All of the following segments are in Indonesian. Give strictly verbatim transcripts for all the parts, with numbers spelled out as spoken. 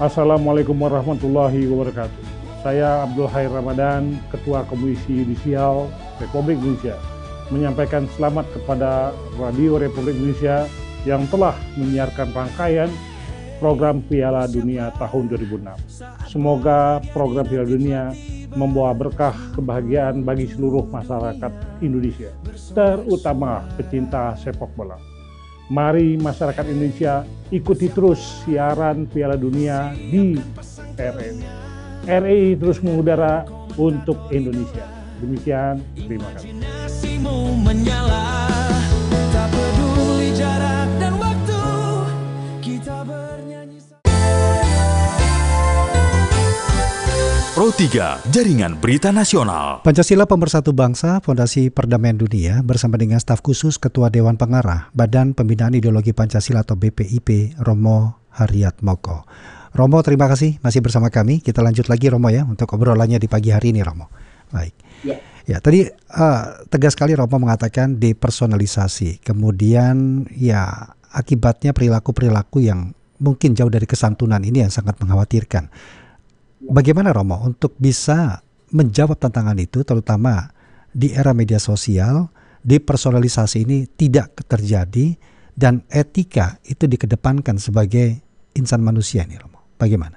Assalamualaikum warahmatullahi wabarakatuh. Saya Abdul Khair Ramadan, Ketua Komisi Yudisial Republik Indonesia, menyampaikan selamat kepada Radio Republik Indonesia yang telah menyiarkan rangkaian program Piala Dunia tahun dua ribu enam. Semoga program Piala Dunia membawa berkah kebahagiaan bagi seluruh masyarakat Indonesia, terutama pecinta sepak bola. Mari masyarakat Indonesia ikuti terus siaran Piala Dunia di R R I. R R I terus mengudara untuk Indonesia. Demikian, terima kasih. Pro tiga, Jaringan Berita Nasional. Pancasila Pemersatu Bangsa, Fondasi Perdamaian Dunia bersama dengan staf khusus Ketua Dewan Pengarah Badan Pembinaan Ideologi Pancasila atau B P I P, Romo Haryatmoko. Romo, terima kasih masih bersama kami. Kita lanjut lagi Romo ya untuk obrolannya di pagi hari ini Romo. Baik. Ya, ya tadi uh, tegas sekali Romo mengatakan depersonalisasi. Kemudian ya akibatnya perilaku-perilaku yang mungkin jauh dari kesantunan ini yang sangat mengkhawatirkan. Bagaimana Romo untuk bisa menjawab tantangan itu, terutama di era media sosial, depersonalisasi ini tidak terjadi dan etika itu dikedepankan sebagai insan manusia ini Romo. Bagaimana?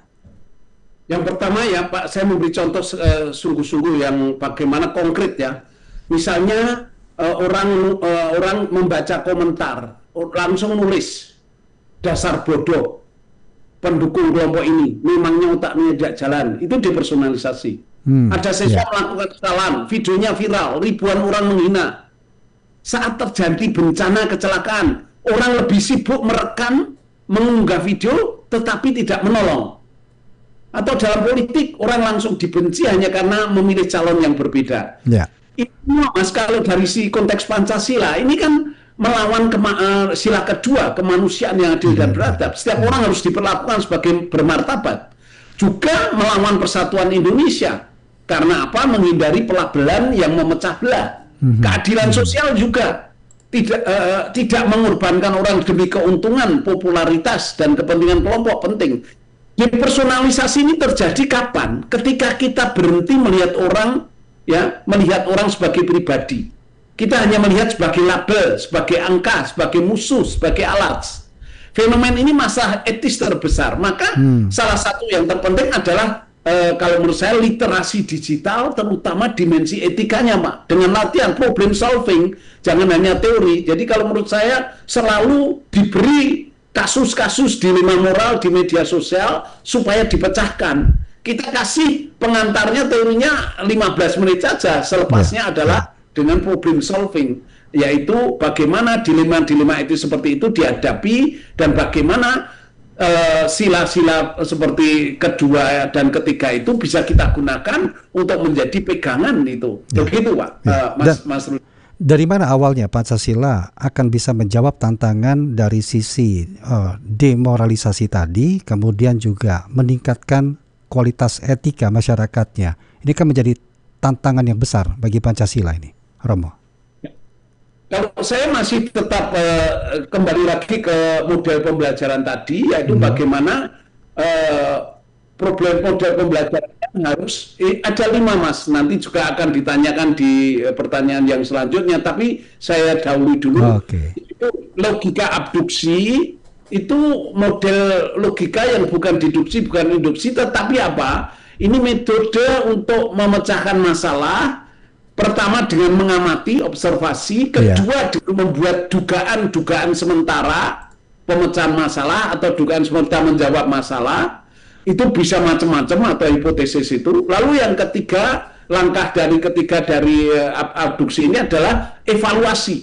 Yang pertama ya Pak, saya memberi contoh uh, sungguh-sungguh yang bagaimana konkret ya. Misalnya uh, orang uh, orang membaca komentar, langsung nulis dasar bodoh. Pendukung kelompok ini memangnya otaknya tidak jalan, itu depersonalisasi. Hmm, Ada siswa yeah. melakukan kesalahan, videonya viral, ribuan orang menghina. Saat terjadi bencana kecelakaan, orang lebih sibuk merekam, mengunggah video, tetapi tidak menolong. Atau dalam politik, orang langsung dibenci hanya karena memilih calon yang berbeda. Yeah. Itu mas kalau dari si konteks Pancasila, ini kan melawan kema- uh, sila kedua, kemanusiaan yang adil dan beradab. Setiap orang harus diperlakukan sebagai bermartabat. Juga melawan persatuan Indonesia. Karena apa? Menghindari pelabelan yang memecah belah. Keadilan sosial juga tidak uh, tidak mengorbankan orang demi keuntungan, popularitas, dan kepentingan kelompok penting. Depersonalisasi ini terjadi kapan? Ketika kita berhenti melihat orang, ya, melihat orang sebagai pribadi. Kita hanya melihat sebagai label, sebagai angka, sebagai musuh, sebagai alat. Fenomen ini masalah etis terbesar. Maka hmm. salah satu yang terpenting adalah e, kalau menurut saya literasi digital, terutama dimensi etikanya, Pak. Dengan latihan problem solving, jangan hanya teori. Jadi kalau menurut saya selalu diberi kasus-kasus dilema moral di media sosial supaya dipecahkan. Kita kasih pengantarnya teorinya lima belas menit saja, selepasnya ya. adalah dengan problem solving, yaitu bagaimana dilema-dilema itu seperti itu dihadapi dan bagaimana uh, sila-sila seperti kedua dan ketiga itu bisa kita gunakan untuk menjadi pegangan itu. Ya. Begitu Pak, ya. uh, Mas, Mas Rudi. Dari mana awalnya Pancasila akan bisa menjawab tantangan dari sisi uh, demoralisasi tadi, kemudian juga meningkatkan kualitas etika masyarakatnya? Ini kan menjadi tantangan yang besar bagi Pancasila ini. Romo. Kalau saya masih tetap uh, kembali lagi ke model pembelajaran tadi, yaitu hmm. bagaimana uh, problem model pembelajaran harus eh, ada lima Mas. Nanti juga akan ditanyakan di uh, pertanyaan yang selanjutnya. Tapi saya dahului dulu. Okay. Itu logika abduksi itu model logika yang bukan deduksi, bukan induksi, tetapi apa? Ini metode untuk memecahkan masalah. Pertama dengan mengamati, observasi. Kedua yeah. dengan membuat dugaan-dugaan sementara pemecahan masalah atau dugaan sementara menjawab masalah. Itu bisa macam-macam atau hipotesis itu. Lalu yang ketiga, langkah dari ketiga dari uh, abduksi ini adalah evaluasi.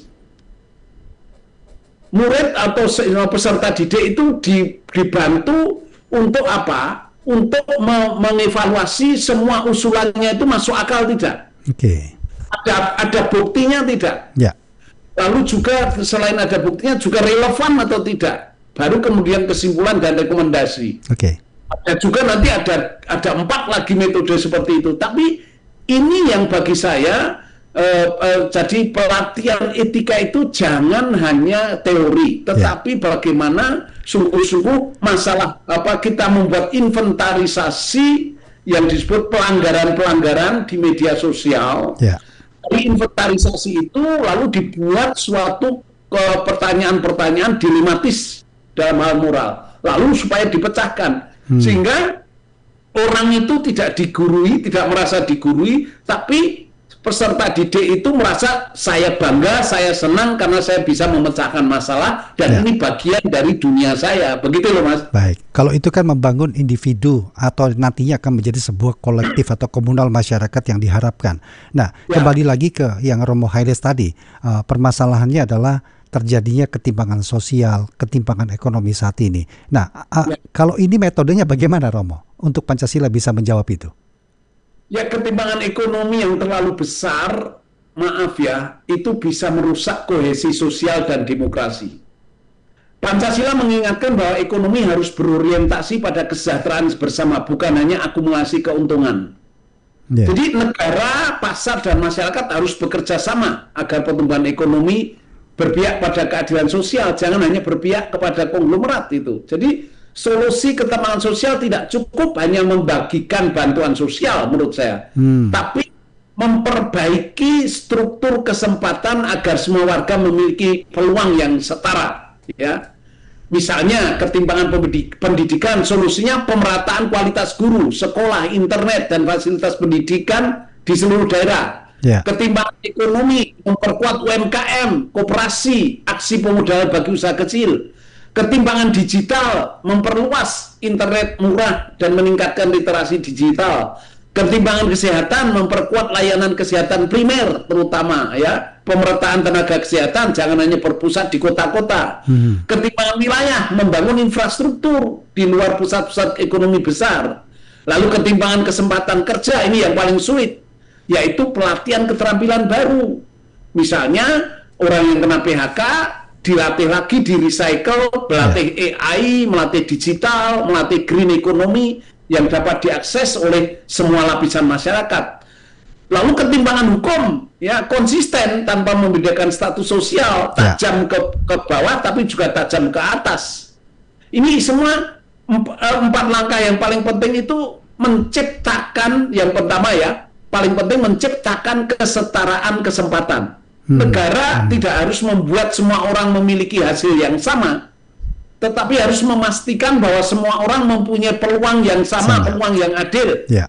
Murid atau peserta didik itu dibantu untuk apa? Untuk me- mengevaluasi semua usulannya itu masuk akal tidak. Oke. Okay. Ada, ada buktinya tidak? Ya. Lalu juga selain ada buktinya juga relevan atau tidak? Baru kemudian kesimpulan dan rekomendasi. Oke. Okay. Ada juga nanti ada ada empat lagi metode seperti itu. Tapi ini yang bagi saya Uh, uh, jadi pelatihan etika itu jangan hanya teori, tetapi yeah. bagaimana sungguh-sungguh masalah apa kita membuat inventarisasi yang disebut pelanggaran-pelanggaran di media sosial. Yeah. Dari inventarisasi itu lalu dibuat suatu uh, pertanyaan-pertanyaan dilematis dalam hal moral, lalu supaya dipecahkan hmm. sehingga orang itu tidak digurui, tidak merasa digurui, tapi peserta didik itu merasa saya bangga, saya senang karena saya bisa memecahkan masalah dan ya. Ini bagian dari dunia saya. Begitu loh Mas. Baik, kalau itu kan membangun individu atau nantinya akan menjadi sebuah kolektif atau komunal masyarakat yang diharapkan. Nah, ya. Kembali lagi ke yang Romo highlight tadi, uh, permasalahannya adalah terjadinya ketimpangan sosial, ketimpangan ekonomi saat ini. Nah, uh, ya. Kalau ini metodenya bagaimana Romo untuk Pancasila bisa menjawab itu? Ya, ketimpangan ekonomi yang terlalu besar, maaf ya, itu bisa merusak kohesi sosial dan demokrasi. Pancasila mengingatkan bahwa ekonomi harus berorientasi pada kesejahteraan bersama, bukan hanya akumulasi keuntungan. Yeah. Jadi negara, pasar, dan masyarakat harus bekerja sama agar pertumbuhan ekonomi berpihak pada keadilan sosial, jangan hanya berpihak kepada konglomerat itu. Jadi solusi ketimpangan sosial tidak cukup hanya membagikan bantuan sosial menurut saya, hmm. tapi memperbaiki struktur kesempatan agar semua warga memiliki peluang yang setara. Ya, misalnya ketimpangan pendidikan, solusinya pemerataan kualitas guru, sekolah, internet, dan fasilitas pendidikan di seluruh daerah. Yeah. Ketimpangan ekonomi, memperkuat U M K M, koperasi, aksi pemodalan bagi usaha kecil. Ketimpangan digital, memperluas internet murah dan meningkatkan literasi digital. Ketimpangan kesehatan, memperkuat layanan kesehatan primer, terutama ya pemerataan tenaga kesehatan, jangan hanya berpusat di kota-kota. Hmm. Ketimpangan wilayah, membangun infrastruktur di luar pusat-pusat ekonomi besar. Lalu ketimpangan kesempatan kerja, ini yang paling sulit, yaitu pelatihan keterampilan baru. Misalnya orang yang kena P H K dilatih lagi, di recycle, melatih A I, melatih digital, melatih green economy yang dapat diakses oleh semua lapisan masyarakat. Lalu ketimpangan hukum, ya konsisten tanpa membedakan status sosial, tajam ke, ke bawah tapi juga tajam ke atas. Ini semua emp, empat langkah yang paling penting itu menciptakan, yang pertama ya, paling penting menciptakan kesetaraan kesempatan. Hmm. Negara hmm. tidak harus membuat semua orang memiliki hasil yang sama, tetapi harus memastikan bahwa semua orang mempunyai peluang yang sama, sama. peluang yang adil. Ya.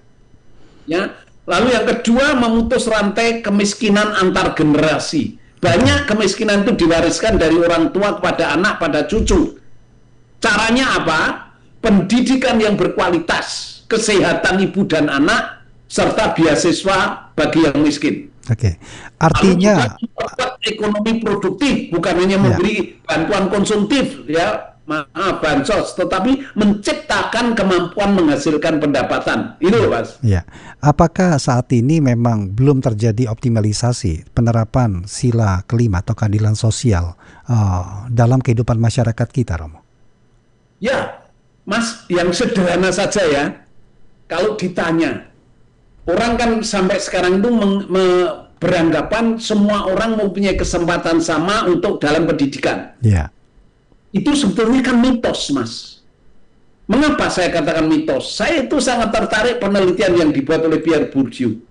Ya. Lalu yang kedua, memutus rantai kemiskinan antar generasi. Banyak kemiskinan itu diwariskan dari orang tua kepada anak, pada cucu. Caranya apa? Pendidikan yang berkualitas, kesehatan ibu dan anak, serta beasiswa bagi yang miskin. Oke, artinya ekonomi produktif, bukan hanya memberi ya. bantuan konsumtif, ya maaf bansos, tetapi menciptakan kemampuan menghasilkan pendapatan. Itu loh, Mas. Ya, apakah saat ini memang belum terjadi optimalisasi penerapan sila kelima atau keadilan sosial uh, dalam kehidupan masyarakat kita, Romo? Ya, Mas, yang sederhana saja ya. Kalau ditanya, orang kan sampai sekarang itu meng, me, beranggapan semua orang mempunyai kesempatan sama untuk dalam pendidikan. Ya. Itu sebetulnya kan mitos, Mas. Mengapa saya katakan mitos? Saya itu sangat tertarik penelitian yang dibuat oleh Pierre Bourdieu.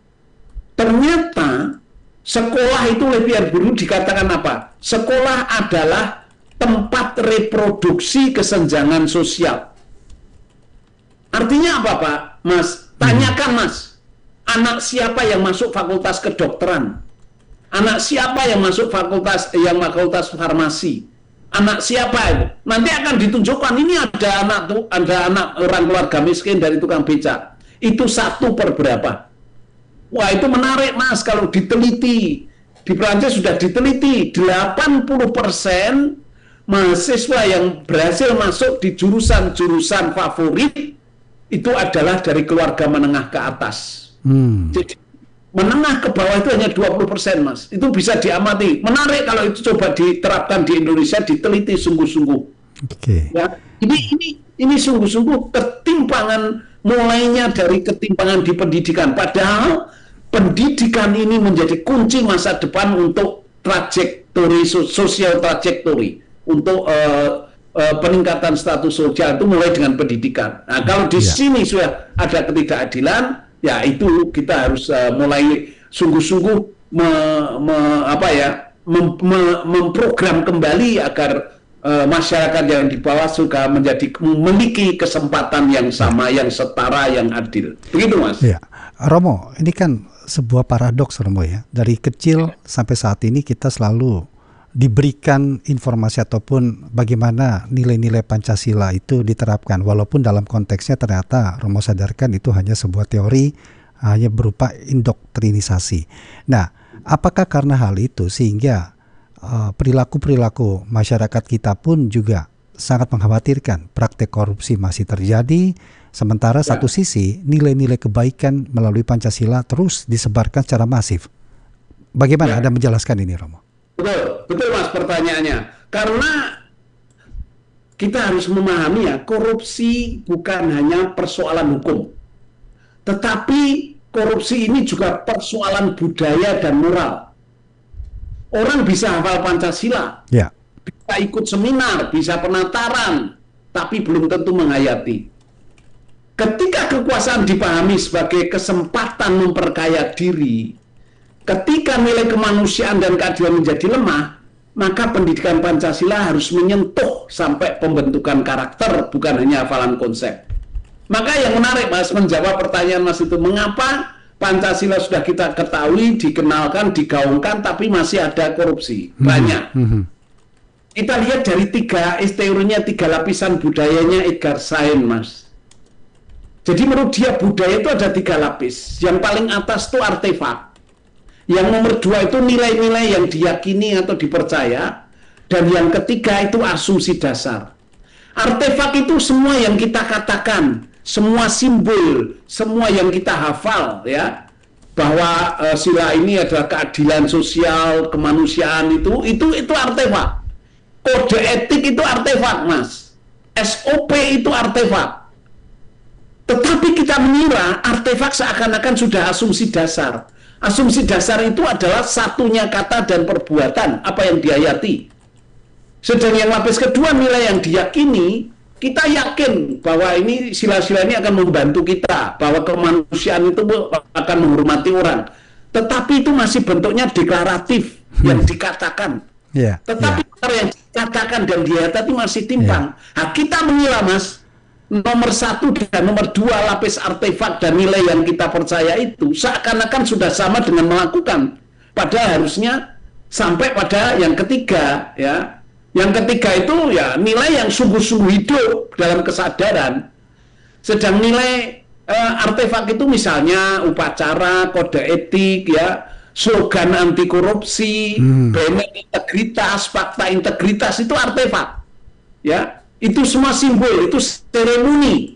Ternyata sekolah itu oleh Pierre Bourdieu dikatakan apa? Sekolah adalah tempat reproduksi kesenjangan sosial. Artinya apa, Pak? Mas, tanyakan, Mas. Anak siapa yang masuk fakultas kedokteran? Anak siapa yang masuk fakultas yang fakultas farmasi? Anak siapa itu? Nanti akan ditunjukkan ini ada anak tuh, ada anak orang keluarga miskin dari tukang becak. Itu satu per berapa? Wah, itu menarik, Mas, kalau diteliti. Di Prancis sudah diteliti, delapan puluh persen mahasiswa yang berhasil masuk di jurusan-jurusan favorit itu adalah dari keluarga menengah ke atas. Hmm. Jadi menengah ke bawah itu hanya dua puluh persen, Mas. Itu bisa diamati. Menarik kalau itu coba diterapkan di Indonesia, diteliti sungguh-sungguh. Oke. Okay. Ya, ini ini ini sungguh-sungguh ketimpangan, mulainya dari ketimpangan di pendidikan. Padahal pendidikan ini menjadi kunci masa depan untuk trajektori sosial trajektori untuk uh, uh, peningkatan status sosial itu mulai dengan pendidikan. Nah, kalau di yeah. sini sudah ada ketidakadilan, ya itu kita harus uh, mulai sungguh-sungguh me, me, apa ya mem, me, memprogram kembali agar uh, masyarakat yang di bawah juga menjadi memiliki kesempatan yang sama, yang setara, yang adil. Begitu, Mas. Ya. Romo, ini kan sebuah paradoks, Romo, ya. Dari kecil sampai saat ini kita selalu diberikan informasi ataupun bagaimana nilai-nilai Pancasila itu diterapkan, walaupun dalam konteksnya ternyata Romo sadarkan itu hanya sebuah teori, hanya berupa indoktrinisasi. Nah, apakah karena hal itu sehingga uh, perilaku-perilaku masyarakat kita pun juga sangat mengkhawatirkan praktek korupsi masih terjadi, sementara ya. Satu sisi nilai-nilai kebaikan melalui Pancasila terus disebarkan secara masif. Bagaimana ya. Anda menjelaskan ini, Romo? Betul, betul Mas pertanyaannya. Karena kita harus memahami ya, korupsi bukan hanya persoalan hukum, tetapi korupsi ini juga persoalan budaya dan moral. Orang bisa hafal Pancasila, ya. bisa ikut seminar, bisa penataran, tapi belum tentu menghayati. Ketika kekuasaan dipahami sebagai kesempatan memperkaya diri, ketika nilai kemanusiaan dan keadilan menjadi lemah, maka pendidikan Pancasila harus menyentuh sampai pembentukan karakter, bukan hanya hafalan konsep. Maka yang menarik, Mas, menjawab pertanyaan Mas itu, mengapa Pancasila sudah kita ketahui, dikenalkan, digaungkan, tapi masih ada korupsi? Banyak. Mm-hmm. Kita lihat dari tiga, teorinya tiga lapisan budayanya Edgar Said, Mas. Jadi menurut dia budaya itu ada tiga lapis. Yang paling atas itu artefak. Yang nomor dua itu nilai-nilai yang diyakini atau dipercaya. Dan yang ketiga itu asumsi dasar. Artefak itu semua yang kita katakan, semua simbol, semua yang kita hafal, ya, bahwa uh, sila ini adalah keadilan sosial, kemanusiaan itu, itu itu artefak. Kode etik itu artefak, Mas. S O P itu artefak. Tetapi kita mengira artefak seakan-akan sudah asumsi dasar. Asumsi dasar itu adalah satunya kata dan perbuatan, apa yang dihayati. Sedang yang lapis kedua, nilai yang diyakini, kita yakin bahwa ini sila-sila ini akan membantu kita, bahwa kemanusiaan itu akan menghormati orang. Tetapi itu masih bentuknya deklaratif, hmm. yang dikatakan. Yeah, Tetapi yeah. yang dikatakan dan dihayati masih timpang. Yeah. Nah, kita mengira, Mas, nomor satu dan nomor dua lapis artefak dan nilai yang kita percaya itu seakan-akan sudah sama dengan melakukan. Padahal harusnya sampai pada yang ketiga, ya. Yang ketiga itu ya nilai yang sungguh-sungguh hidup dalam kesadaran. Sedang nilai uh, artefak itu misalnya upacara, kode etik, ya, slogan anti korupsi, hmm. benteng integritas, fakta integritas itu artefak, ya. Itu semua simbol, itu seremoni,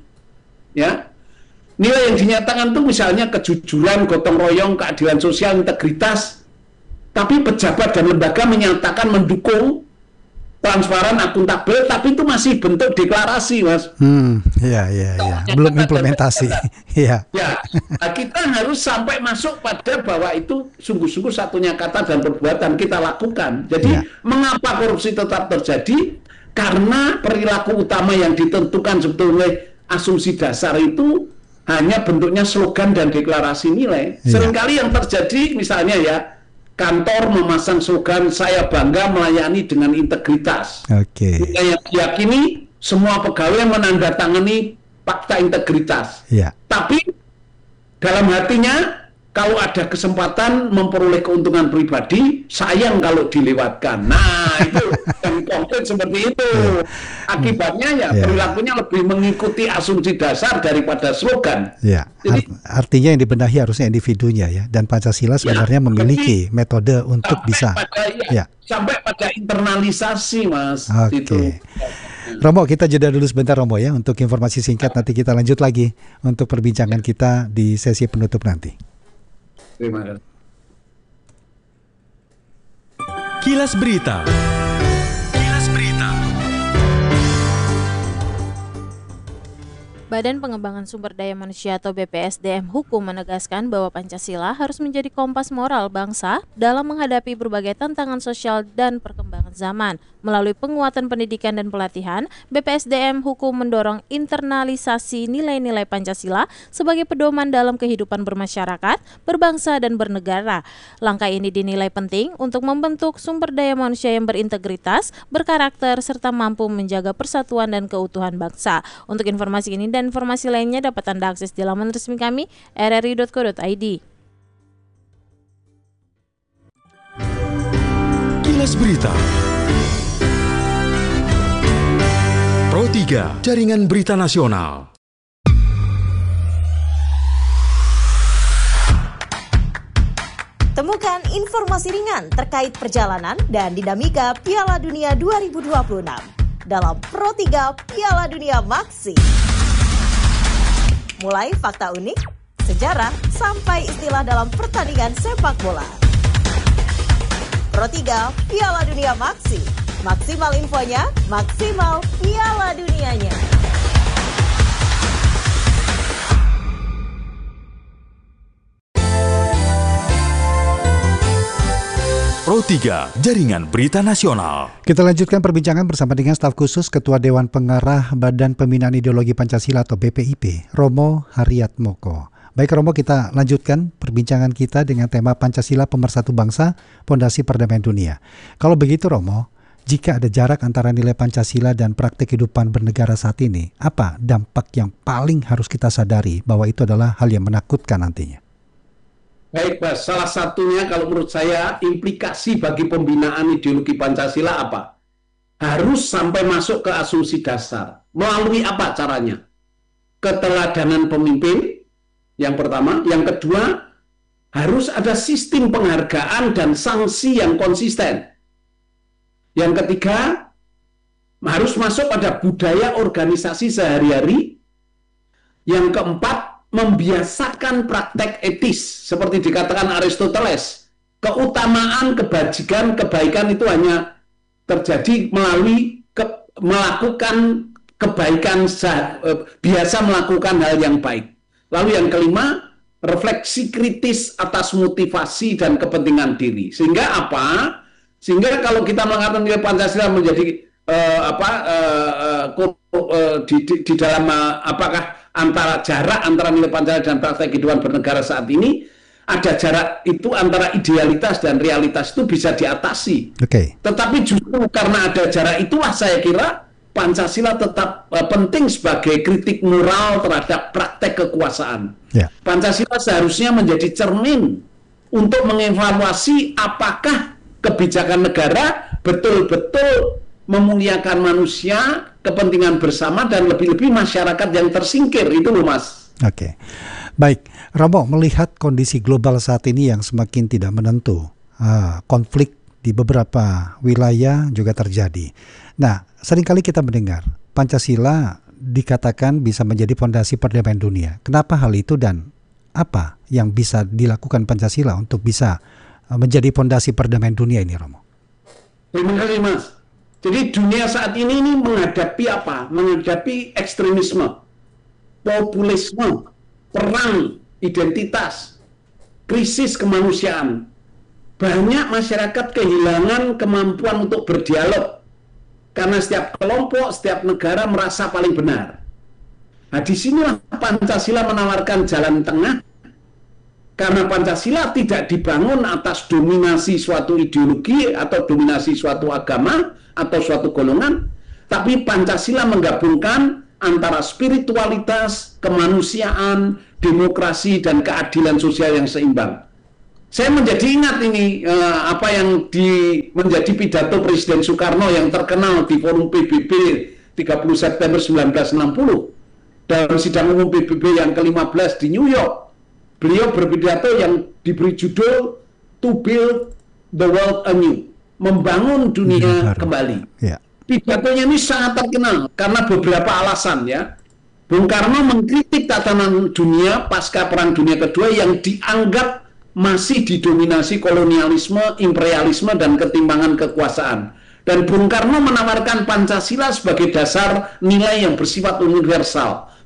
ya. Nilai yang dinyatakan itu misalnya kejujuran, gotong royong, keadilan sosial, integritas. Tapi pejabat dan lembaga menyatakan mendukung, transparan, akuntabel, tapi itu masih bentuk deklarasi, Mas. Hmm, ya, ya, ya. Belum implementasi. Ya. Ya. Nah, kita harus sampai masuk pada bahwa itu sungguh-sungguh satunya kata dan perbuatan kita lakukan. Jadi, ya. Mengapa korupsi tetap terjadi? Karena perilaku utama yang ditentukan sebetulnya asumsi dasar itu hanya bentuknya slogan dan deklarasi nilai. Ya. Seringkali yang terjadi misalnya ya, kantor memasang slogan saya bangga melayani dengan integritas. Oke. Okay. Yang diyakini semua pegawai menandatangani fakta integritas. Ya. Tapi dalam hatinya kalau ada kesempatan memperoleh keuntungan pribadi, sayang kalau dilewatkan. Nah, itu yang konkret seperti itu. Akibatnya ya, ya perilakunya lebih mengikuti asumsi dasar daripada slogan. Ya. Jadi, artinya yang dibenahi harusnya individunya ya. Dan Pancasila sebenarnya ya, memiliki jadi, metode untuk bisa. Pada, ya, ya. Sampai pada internalisasi, Mas. Oke. Itu. Romo, kita jeda dulu sebentar, Romo, ya. Untuk informasi singkat, nanti kita lanjut lagi untuk perbincangan kita di sesi penutup nanti. Terima kasih. Kilas Berita. Kilas Berita. Badan Pengembangan Sumber Daya Manusia atau B P S D M Hukum menegaskan bahwa Pancasila harus menjadi kompas moral bangsa dalam menghadapi berbagai tantangan sosial dan perkembangan zaman. Melalui penguatan pendidikan dan pelatihan, B P S D M Hukum mendorong internalisasi nilai-nilai Pancasila sebagai pedoman dalam kehidupan bermasyarakat, berbangsa, dan bernegara. Langkah ini dinilai penting untuk membentuk sumber daya manusia yang berintegritas, berkarakter, serta mampu menjaga persatuan dan keutuhan bangsa. Untuk informasi ini dan informasi lainnya dapat Anda akses di laman resmi kami r r i dot co dot i d. Kilas Berita Pro tiga, Jaringan Berita Nasional. Temukan informasi ringan terkait perjalanan dan dinamika Piala Dunia dua ribu dua puluh enam dalam Pro tiga Piala Dunia Maxi. Mulai fakta unik, sejarah, sampai istilah dalam pertandingan sepak bola. Pro tiga Piala Dunia Maxi. Maksimal infonya, maksimal Piala Dunianya. Pro tiga, Jaringan Berita Nasional. Kita lanjutkan perbincangan bersama dengan staf khusus Ketua Dewan Pengarah Badan Pembinaan Ideologi Pancasila atau B P I P, Romo Haryatmoko. Baik Romo, kita lanjutkan perbincangan kita dengan tema Pancasila Pemersatu Bangsa, Pondasi Perdamaian Dunia. Kalau begitu Romo, jika ada jarak antara nilai Pancasila dan praktik kehidupan bernegara saat ini, apa dampak yang paling harus kita sadari bahwa itu adalah hal yang menakutkan nantinya? Baik, Mas. Salah satunya kalau menurut saya implikasi bagi pembinaan ideologi Pancasila apa? Harus sampai masuk ke asumsi dasar. Melalui apa caranya? Keteladanan pemimpin, yang pertama. Yang kedua, harus ada sistem penghargaan dan sanksi yang konsisten. Yang ketiga, harus masuk pada budaya organisasi sehari-hari. Yang keempat, membiasakan praktek etis seperti dikatakan Aristoteles. Keutamaan kebajikan kebaikan itu hanya terjadi melalui ke, melakukan kebaikan biasa melakukan hal yang baik. Lalu yang kelima, refleksi kritis atas motivasi dan kepentingan diri. Sehingga apa? Sehingga kalau kita mengatakan nilai Pancasila menjadi uh, apa uh, uh, uh, di, di, di dalam uh, apakah antara jarak antara nilai Pancasila dan praktek kehidupan bernegara saat ini, ada jarak itu antara idealitas dan realitas itu bisa diatasi. Oke. Okay. Tetapi justru karena ada jarak itulah saya kira Pancasila tetap uh, penting sebagai kritik moral terhadap praktek kekuasaan. Yeah. Pancasila seharusnya menjadi cermin untuk mengevaluasi apakah kebijakan negara betul-betul memuliakan manusia, kepentingan bersama, dan lebih-lebih masyarakat yang tersingkir. Itu loh, Mas. Oke. Baik, Romo, melihat kondisi global saat ini yang semakin tidak menentu, uh, konflik di beberapa wilayah juga terjadi. Nah, seringkali kita mendengar Pancasila dikatakan bisa menjadi fondasi perdamaian dunia. Kenapa hal itu dan apa yang bisa dilakukan Pancasila untuk bisa uh, menjadi fondasi perdamaian dunia ini, Romo? Terima kasih, Mas. Jadi dunia saat ini, ini menghadapi apa? Menghadapi ekstremisme, populisme, perang, identitas, krisis kemanusiaan. Banyak masyarakat kehilangan kemampuan untuk berdialog karena setiap kelompok, setiap negara merasa paling benar. Nah, disinilah Pancasila menawarkan jalan tengah. Karena Pancasila tidak dibangun atas dominasi suatu ideologi atau dominasi suatu agama atau suatu golongan, tapi Pancasila menggabungkan antara spiritualitas, kemanusiaan, demokrasi, dan keadilan sosial yang seimbang. Saya menjadi ingat ini eh, apa yang di, menjadi pidato Presiden Soekarno yang terkenal di forum P B B tiga puluh September seribu sembilan ratus enam puluh dalam sidang umum P B B yang ke lima belas di New York. Beliau berpidato yang diberi judul To Build the World Anew, membangun dunia kembali. Ya. Pidatonya ini sangat terkenal karena beberapa alasan ya. Bung Karno mengkritik tatanan dunia pasca Perang Dunia Kedua yang dianggap masih didominasi kolonialisme, imperialisme, dan ketimpangan kekuasaan. Dan Bung Karno menawarkan Pancasila sebagai dasar nilai yang bersifat universal,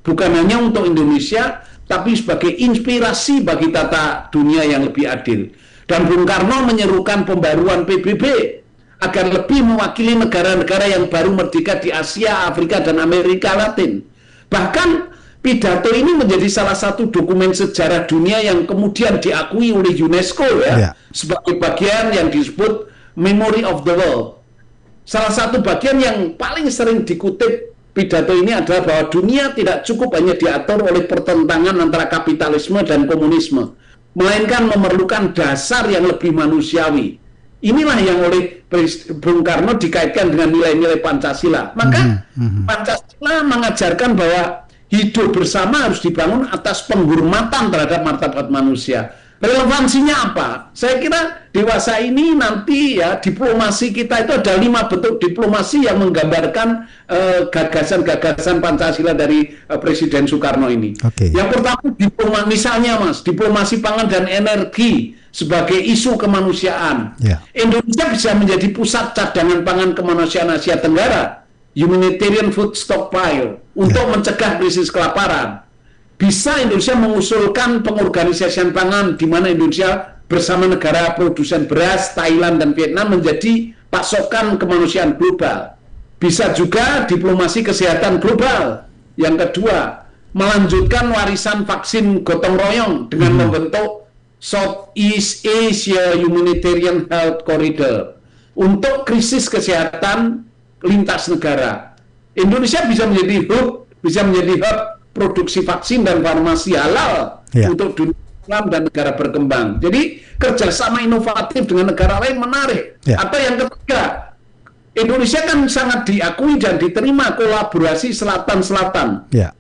bukan hanya untuk Indonesia, tapi sebagai inspirasi bagi tata dunia yang lebih adil. Dan Bung Karno menyerukan pembaruan P B B agar lebih mewakili negara-negara yang baru merdeka di Asia, Afrika, dan Amerika Latin. Bahkan pidato ini menjadi salah satu dokumen sejarah dunia yang kemudian diakui oleh UNESCO ya, yeah. sebagai bagian yang disebut Memory of the World. Salah satu bagian yang paling sering dikutip pidato ini adalah bahwa dunia tidak cukup hanya diatur oleh pertentangan antara kapitalisme dan komunisme, melainkan memerlukan dasar yang lebih manusiawi. Inilah yang oleh Bung Karno dikaitkan dengan nilai-nilai Pancasila. Maka mm-hmm. Pancasila mengajarkan bahwa hidup bersama harus dibangun atas penghormatan terhadap martabat manusia. Relevansinya apa? Saya kira dewasa ini nanti ya diplomasi kita itu ada lima bentuk diplomasi yang menggambarkan uh, gagasan-gagasan Pancasila dari uh, Presiden Soekarno ini. Okay. Yang pertama diplomasi, misalnya Mas, diplomasi pangan dan energi sebagai isu kemanusiaan. Yeah. Indonesia bisa menjadi pusat cadangan pangan kemanusiaan Asia Tenggara, humanitarian food stockpile, untuk yeah. mencegah krisis kelaparan. Bisa Indonesia mengusulkan pengorganisasian pangan di mana Indonesia bersama negara produsen beras, Thailand dan Vietnam menjadi pasokan kemanusiaan global. Bisa juga diplomasi kesehatan global. Yang kedua, melanjutkan warisan vaksin gotong royong dengan hmm. membentuk Southeast Asia Humanitarian Health Corridor untuk krisis kesehatan lintas negara. Indonesia bisa menjadi hub, bisa menjadi hub produksi vaksin dan farmasi halal ya. untuk dunia Islam dan negara berkembang. Jadi kerjasama inovatif dengan negara lain menarik. Ya. Atau yang ketiga, Indonesia kan sangat diakui dan diterima kolaborasi selatan-selatan. Ya.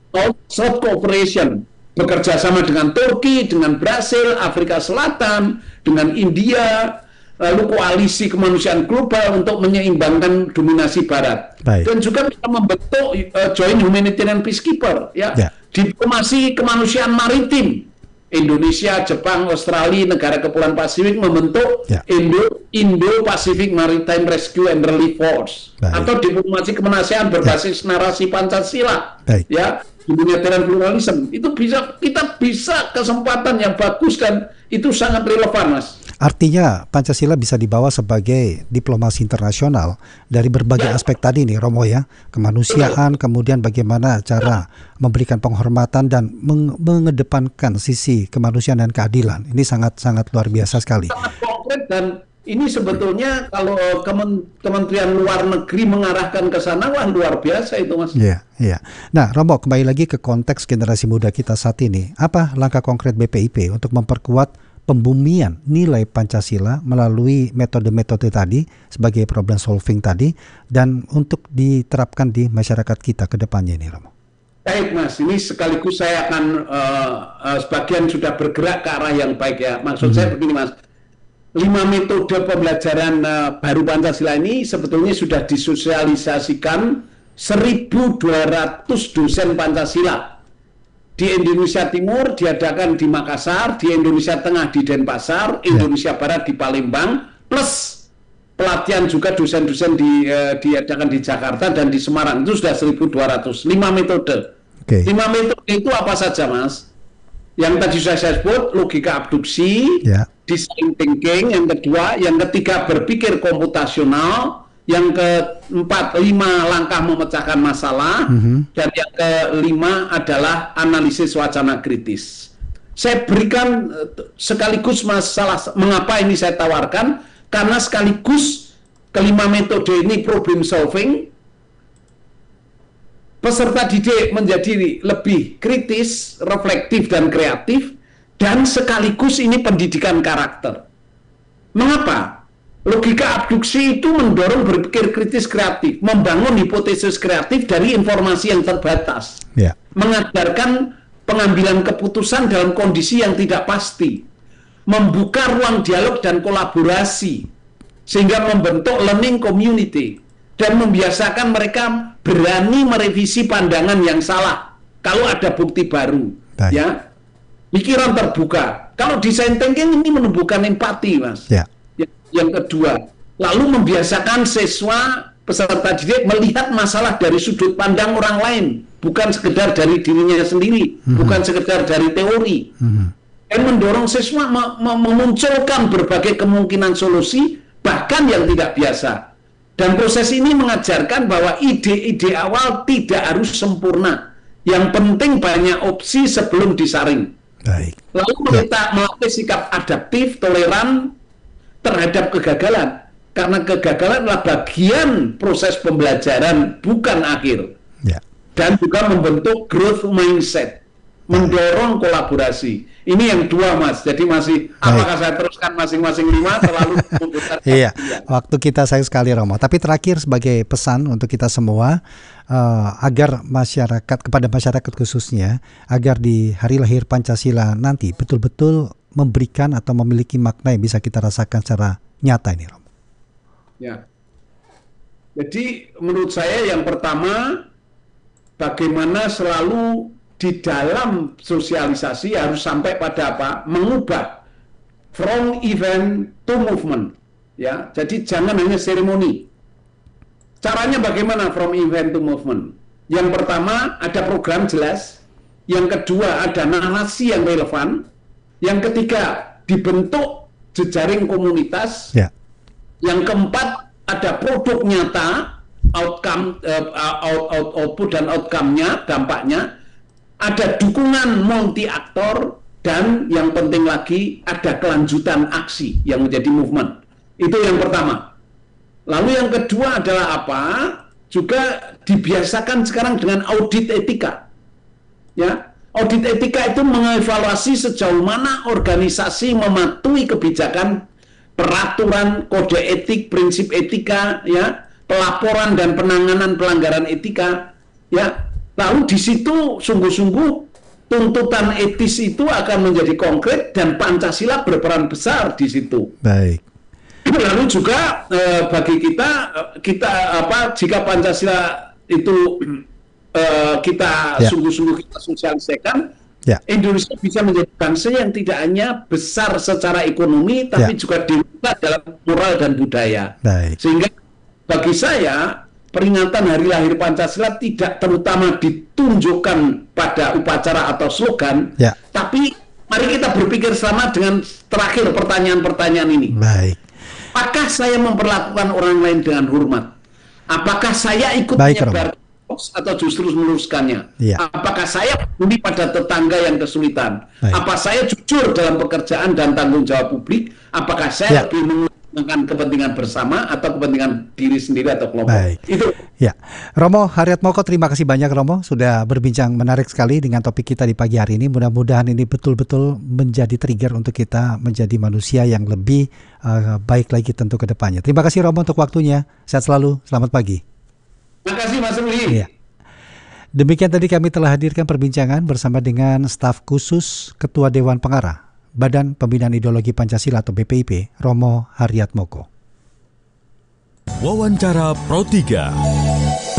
South Cooperation, bekerja sama dengan Turki, dengan Brasil, Afrika Selatan, dengan India, lalu koalisi kemanusiaan global untuk menyeimbangkan dominasi Barat. Baik. Dan juga bisa membentuk uh, Joint Humanitarian Peacekeeper, ya. ya. Diplomasi kemanusiaan maritim. Indonesia, Jepang, Australia, negara Kepulauan Pasifik membentuk ya. Indo Indo Pacific Maritime Rescue and Relief Force. Baik. Atau diplomasi kemanusiaan berbasis ya. narasi Pancasila, Baik. ya. Humanitarian pluralism. Itu bisa, kita bisa kesempatan yang bagus dan itu sangat relevan, Mas. Artinya Pancasila bisa dibawa sebagai diplomasi internasional dari berbagai ya. aspek tadi nih Romo ya, kemanusiaan, kemudian bagaimana cara memberikan penghormatan dan meng mengedepankan sisi kemanusiaan dan keadilan. Ini sangat-sangat luar biasa sekali. Sangat konkret dan ini sebetulnya kalau Kemen Kementerian Luar Negeri mengarahkan ke sana, wah luar biasa itu Mas. Iya, iya. Nah Romo, kembali lagi ke konteks generasi muda kita saat ini. Apa langkah konkret B P I P untuk memperkuat pembumian nilai Pancasila melalui metode-metode tadi sebagai problem solving tadi dan untuk diterapkan di masyarakat kita ke depannya ini, Romo? Baik Mas, ini sekaligus saya akan uh, uh, sebagian sudah bergerak ke arah yang baik ya. Maksud hmm. saya begini Mas, lima metode pembelajaran uh, baru Pancasila ini sebetulnya sudah disosialisasikan seribu dua ratus dosen Pancasila. Di Indonesia Timur diadakan di Makassar, di Indonesia Tengah di Denpasar, Indonesia Barat di Palembang, plus pelatihan juga dosen-dosen di, uh, diadakan di Jakarta dan di Semarang. Itu sudah seribu dua ratus, lima metode. Okay. lima metode itu apa saja Mas? Yang tadi sudah saya sebut, logika abduksi, yeah. design thinking, yang kedua, yang ketiga berpikir komputasional, yang keempat, lima langkah memecahkan masalah, mm-hmm. dan yang kelima adalah analisis wacana kritis. Saya berikan sekaligus masalah, mengapa ini saya tawarkan, karena sekaligus kelima metode ini problem solving, peserta didik menjadi lebih kritis, reflektif, dan kreatif, dan sekaligus ini pendidikan karakter. Mengapa? Logika abduksi itu mendorong berpikir kritis kreatif, membangun hipotesis kreatif dari informasi yang terbatas, yeah. mengajarkan pengambilan keputusan dalam kondisi yang tidak pasti, membuka ruang dialog dan kolaborasi, sehingga membentuk learning community, dan membiasakan mereka berani merevisi pandangan yang salah kalau ada bukti baru, Baik. ya, pikiran terbuka. Kalau design thinking ini menumbuhkan empati, Mas. Yeah. Yang kedua, lalu membiasakan siswa peserta didik melihat masalah dari sudut pandang orang lain, bukan sekedar dari dirinya sendiri, hmm. bukan sekedar dari teori. Hmm. Dan mendorong siswa memunculkan berbagai kemungkinan solusi, bahkan yang tidak biasa. Dan proses ini mengajarkan bahwa ide-ide awal tidak harus sempurna. Yang penting banyak opsi sebelum disaring. Baik. Lalu kita melatih sikap adaptif, toleran terhadap kegagalan. Karena kegagalan adalah bagian proses pembelajaran, bukan akhir. Ya. Dan juga membentuk growth mindset, mendorong kolaborasi. Ini yang dua, Mas. Jadi masih, baik. Apakah saya teruskan masing-masing lima terlalu iya, waktu kita sayang sekali, Romo. Tapi terakhir sebagai pesan untuk kita semua, uh, agar masyarakat, kepada masyarakat khususnya, agar di hari lahir Pancasila nanti betul-betul memberikan atau memiliki makna yang bisa kita rasakan secara nyata ini, Romo. Ya, jadi menurut saya yang pertama, bagaimana selalu di dalam sosialisasi harus sampai pada apa? Mengubah from event to movement. Ya, jadi jangan hanya seremoni. Caranya bagaimana from event to movement? Yang pertama ada program jelas, yang kedua ada narasi yang relevan, yang ketiga dibentuk jejaring komunitas. Ya. Yang keempat, ada produk nyata, outcome, uh, out, out, output dan outcome-nya, dampaknya. Ada dukungan multi-aktor, dan yang penting lagi, ada kelanjutan aksi yang menjadi movement. Itu yang pertama. Lalu yang kedua adalah apa? Juga dibiasakan sekarang dengan audit etika. Ya, audit etika itu mengevaluasi sejauh mana organisasi mematuhi kebijakan, peraturan, kode etik, prinsip etika, ya, pelaporan dan penanganan pelanggaran etika, ya. Lalu di situ sungguh-sungguh tuntutan etis itu akan menjadi konkret dan Pancasila berperan besar di situ. Baik. Lalu juga eh, bagi kita kita apa jika Pancasila itu eh, kita sungguh-sungguh kita sosialisasikan, ya. Indonesia bisa menjadi bangsa yang tidak hanya besar secara ekonomi, tapi ya. juga dewasa dalam moral dan budaya. Baik. Sehingga bagi saya peringatan Hari Lahir Pancasila tidak terutama ditunjukkan pada upacara atau slogan, ya. tapi mari kita berpikir sama dengan terakhir pertanyaan-pertanyaan ini. Baik. Apakah saya memperlakukan orang lain dengan hormat? Apakah saya ikut menyebar atau justru meluruskannya? Ya. Apakah saya peduli pada tetangga yang kesulitan? Baik. Apa saya jujur dalam pekerjaan dan tanggung jawab publik? Apakah saya ya. lebih mengutamakan kepentingan bersama atau kepentingan diri sendiri atau kelompok? Baik. Itu. Ya, Romo Haryatmoko, terima kasih banyak Romo sudah berbincang menarik sekali dengan topik kita di pagi hari ini. Mudah-mudahan ini betul-betul menjadi trigger untuk kita menjadi manusia yang lebih uh, baik lagi tentu ke depannya. Terima kasih Romo untuk waktunya. Sehat selalu. Selamat pagi. Terima kasih Mas Ruli. Iya. Demikian tadi kami telah hadirkan perbincangan bersama dengan staf khusus Ketua Dewan Pengarah Badan Pembinaan Ideologi Pancasila atau B P I P, Romo Haryatmoko. Wawancara Pro tiga.